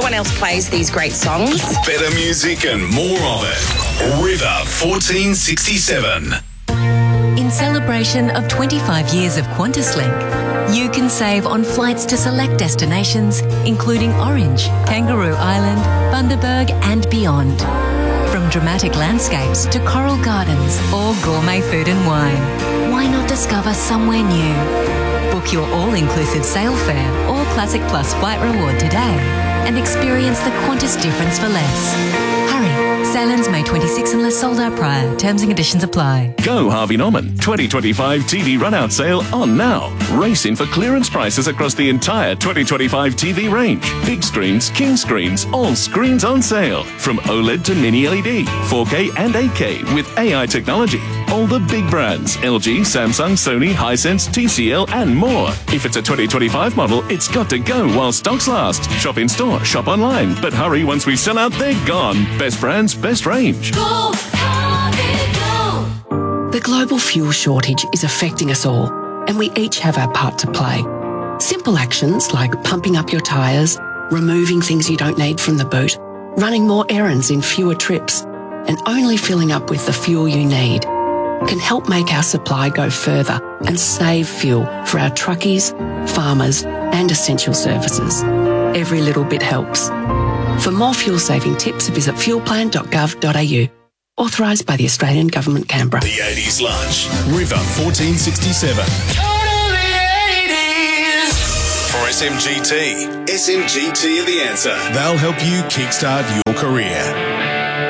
everyone else plays these great songs. Better music and more of it. River 1467. In celebration of 25 years of QantasLink, you can save on flights to select destinations, including Orange, Kangaroo Island, Bundaberg and beyond. From dramatic landscapes to coral gardens or gourmet food and wine, why not discover somewhere new? Book your all-inclusive sail fare or Classic Plus flight reward today and experience the Qantas difference for less. Hurry! Sail-ins May 26 unless sold out prior. Terms and conditions apply. Go Harvey Norman 2025 TV run-out sale on now. Race in for clearance prices across the entire 2025 TV range. Big screens, king screens, all screens on sale. From OLED to Mini LED, 4K and 8K with AI technology. All the big brands, LG, Samsung, Sony, Hisense, TCL and more. If it's a 2025 model, it's got to go while stocks last. Shop in store, shop online. But hurry, once we sell out, they're gone. Best brands, best range. Go, Harvey, go. The global fuel shortage is affecting us all, and we each have our part to play. Simple actions like pumping up your tyres, removing things you don't need from the boot, running more errands in fewer trips, and only filling up with the fuel you need can help make our supply go further and save fuel for our truckies, farmers and essential services. Every little bit helps. For more fuel-saving tips, visit fuelplan.gov.au. Authorised by the Australian Government, Canberra. The 80s Lunch. River 1467. Totally 80s. For SMGT. SMGT are the answer. They'll help you kickstart your career.